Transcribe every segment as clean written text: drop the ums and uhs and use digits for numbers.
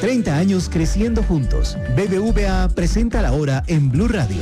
30 años creciendo juntos. BBVA presenta la hora en Blue Radio.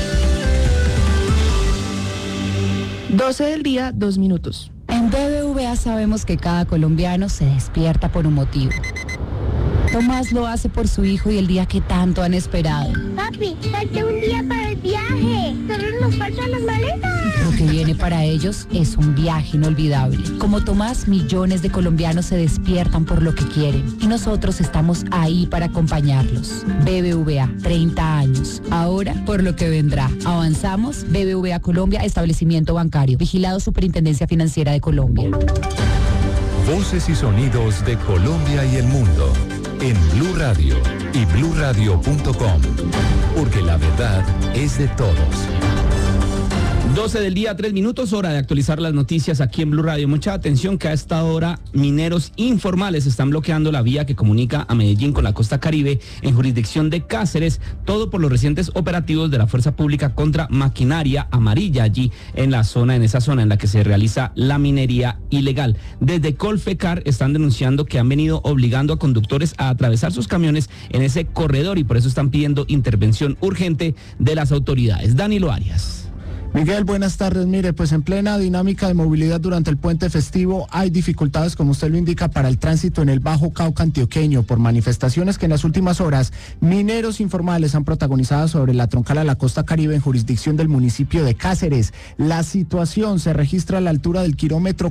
12 del día, 2 minutos. En BBVA sabemos que cada colombiano se despierta por un motivo. Tomás lo hace por su hijo y el día que tanto han esperado. Papi, falta un día para el viaje. Solo nos faltan las maletas. Lo que viene para ellos es un viaje inolvidable. Como Tomás, millones de colombianos se despiertan por lo que quieren y nosotros estamos ahí para acompañarlos. BBVA, 30 años. Ahora, por lo que vendrá. Avanzamos. BBVA Colombia, establecimiento bancario. Vigilado Superintendencia Financiera de Colombia. Voces y sonidos de Colombia y el mundo en Blue Radio y bluradio.com, porque la verdad es de todos. 12 del día, 3 minutos, hora de actualizar las noticias aquí en Blue Radio. Mucha atención que a esta hora mineros informales están bloqueando la vía que comunica a Medellín con la costa Caribe en jurisdicción de Cáceres, todo por los recientes operativos de la Fuerza Pública contra maquinaria amarilla allí en esa zona en la que se realiza la minería ilegal. Desde Colfecar están denunciando que han venido obligando a conductores a atravesar sus camiones en ese corredor y por eso están pidiendo intervención urgente de las autoridades. Danilo Arias. Miguel, buenas tardes. Mire, pues en plena dinámica de movilidad durante el puente festivo hay dificultades, como usted lo indica, para el tránsito en el Bajo Cauca antioqueño por manifestaciones que en las últimas horas mineros informales han protagonizado sobre la troncal a la costa Caribe en jurisdicción del municipio de Cáceres. La situación se registra a la altura del kilómetro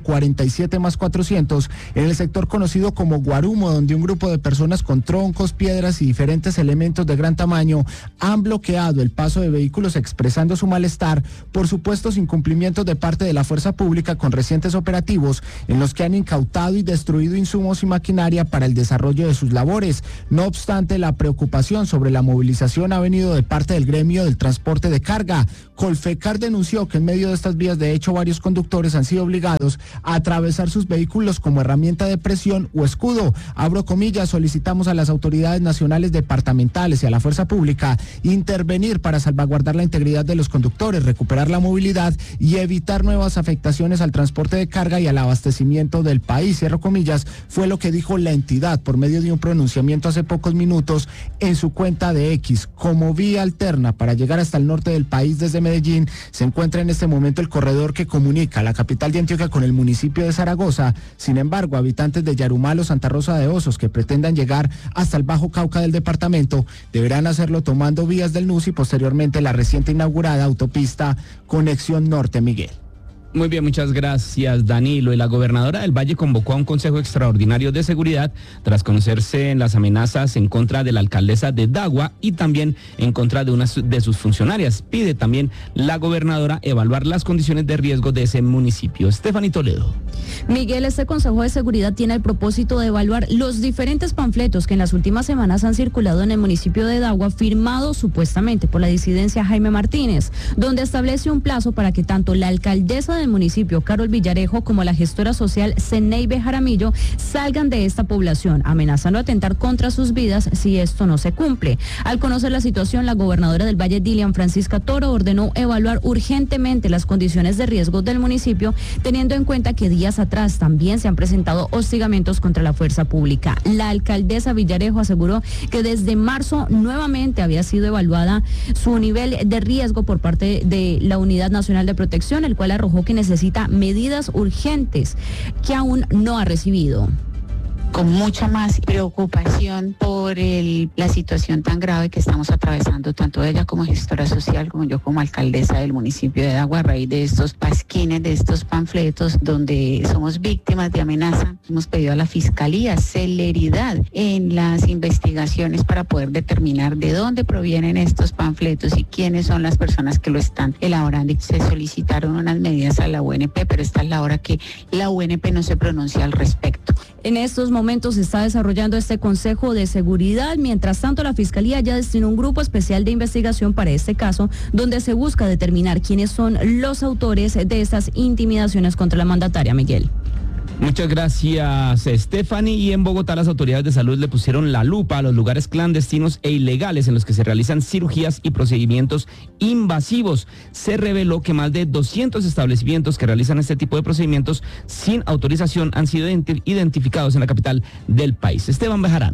47+400 en el sector conocido como Guarumo, donde un grupo de personas con troncos, piedras y diferentes elementos de gran tamaño han bloqueado el paso de vehículos expresando su malestar por supuestos incumplimientos de parte de la fuerza pública con recientes operativos en los que han incautado y destruido insumos y maquinaria para el desarrollo de sus labores. No obstante, la preocupación sobre la movilización ha venido de parte del gremio del transporte de carga. Colfecar denunció que en medio de estas vías, de hecho, varios conductores han sido obligados a atravesar sus vehículos como herramienta de presión o escudo. Abro comillas, solicitamos a las autoridades nacionales, departamentales y a la fuerza pública intervenir para salvaguardar la integridad de los conductores, recuperar la movilidad y evitar nuevas afectaciones al transporte de carga y al abastecimiento del país. Cierro comillas, fue lo que dijo la entidad por medio de un pronunciamiento hace pocos minutos en su cuenta de X. Como vía alterna para llegar hasta el norte del país desde Medellín, se encuentra en este momento el corredor que comunica la capital de Antioquia con el municipio de Zaragoza. Sin embargo, habitantes de Yarumal o Santa Rosa de Osos que pretendan llegar hasta el Bajo Cauca del departamento deberán hacerlo tomando vías del NUS y posteriormente la reciente inaugurada autopista Conexión Norte, Miguel. Muy bien, muchas gracias, Danilo. Y la gobernadora del Valle convocó a un consejo extraordinario de seguridad tras conocerse en las amenazas en contra de la alcaldesa de Dagua y también en contra de una de sus funcionarias. Pide también la gobernadora evaluar las condiciones de riesgo de ese municipio. Stephanie Toledo. Miguel, este Consejo de Seguridad tiene el propósito de evaluar los diferentes panfletos que en las últimas semanas han circulado en el municipio de Dagua, firmados supuestamente por la disidencia Jaime Martínez, donde establece un plazo para que tanto la alcaldesa del municipio, Carol Villarejo, como la gestora social Zeneibe Jaramillo salgan de esta población, amenazando atentar contra sus vidas si esto no se cumple. Al conocer la situación, la gobernadora del Valle, Dilian Francisca Toro, ordenó evaluar urgentemente las condiciones de riesgo del municipio, teniendo en cuenta que días atrás también se han presentado hostigamientos contra la fuerza pública. La alcaldesa Villarejo aseguró que desde marzo nuevamente había sido evaluada su nivel de riesgo por parte de la Unidad Nacional de Protección, el cual arrojó que necesita medidas urgentes que aún no ha recibido. Con mucha más preocupación por la situación tan grave que estamos atravesando, tanto ella como gestora social, como yo como alcaldesa del municipio de Dagua, a raíz de estos pasquines, de estos panfletos, donde somos víctimas de amenaza. Hemos pedido a la Fiscalía celeridad en las investigaciones para poder determinar de dónde provienen estos panfletos y quiénes son las personas que lo están elaborando. Se solicitaron unas medidas a la UNP, pero esta es la hora que la UNP no se pronuncia al respecto. En estos momentos se está desarrollando este Consejo de Seguridad. Mientras tanto, la Fiscalía ya destinó un grupo especial de investigación para este caso, donde se busca determinar quiénes son los autores de estas intimidaciones contra la mandataria, Miguel. Muchas gracias, Stephanie. Y en Bogotá las autoridades de salud le pusieron la lupa a los lugares clandestinos e ilegales en los que se realizan cirugías y procedimientos invasivos. Se reveló que más de 200 establecimientos que realizan este tipo de procedimientos sin autorización han sido identificados en la capital del país. Esteban Bejarano.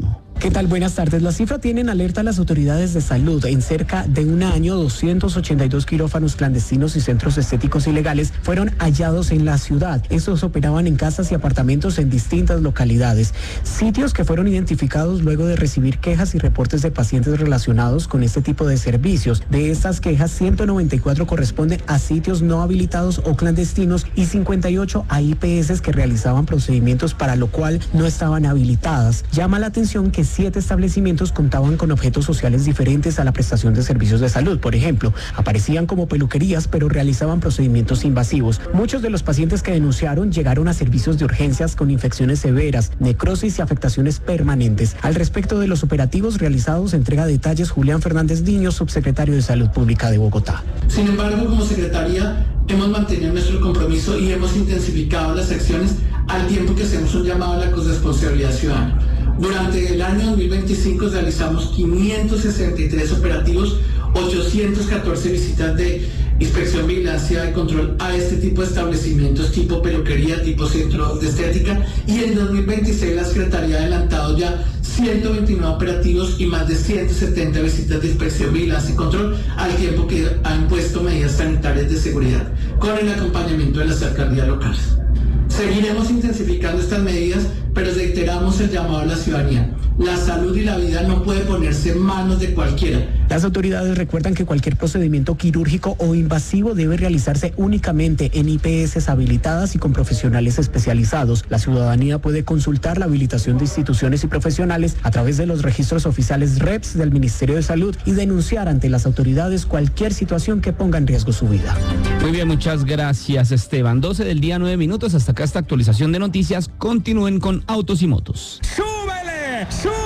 ¿Qué tal? Buenas tardes. La cifra tiene en alerta a las autoridades de salud. En cerca de un año, 282 quirófanos clandestinos y centros estéticos ilegales fueron hallados en la ciudad. Estos operaban en casas y apartamentos en distintas localidades. Sitios que fueron identificados luego de recibir quejas y reportes de pacientes relacionados con este tipo de servicios. De estas quejas, 194 corresponden a sitios no habilitados o clandestinos y 58 a IPS que realizaban procedimientos para lo cual no estaban habilitadas. Llama la atención que 7 establecimientos contaban con objetos sociales diferentes a la prestación de servicios de salud. Por ejemplo, aparecían como peluquerías, pero realizaban procedimientos invasivos. Muchos de los pacientes que denunciaron llegaron a servicios de urgencias con infecciones severas, necrosis y afectaciones permanentes. Al respecto de los operativos realizados, entrega detalles Julián Fernández Niño, subsecretario de Salud Pública de Bogotá. Sin embargo, como Secretaría hemos mantenido nuestro compromiso y hemos intensificado las acciones al tiempo que hacemos un llamado a la corresponsabilidad ciudadana. Durante el año 2025 realizamos 563 operativos, 814 visitas de inspección, vigilancia y control a este tipo de establecimientos, tipo peluquería, tipo centro de estética, y en 2026 la Secretaría ha adelantado ya 129 operativos y más de 170 visitas de inspección, vigilancia y control, al tiempo que ha impuesto medidas sanitarias de seguridad con el acompañamiento de las alcaldías locales. Seguiremos intensificando estas medidas, pero reiteramos el llamado a la ciudadanía. La salud y la vida no puede ponerse en manos de cualquiera. Las autoridades recuerdan que cualquier procedimiento quirúrgico o invasivo debe realizarse únicamente en IPS habilitadas y con profesionales especializados. La ciudadanía puede consultar la habilitación de instituciones y profesionales a través de los registros oficiales REPS del Ministerio de Salud y denunciar ante las autoridades cualquier situación que ponga en riesgo su vida. Muy bien, muchas gracias, Esteban. 12 del día, 9 minutos. Hasta acá esta actualización de noticias. Continúen con Autos y Motos. ¡Súbele! ¡Súbele!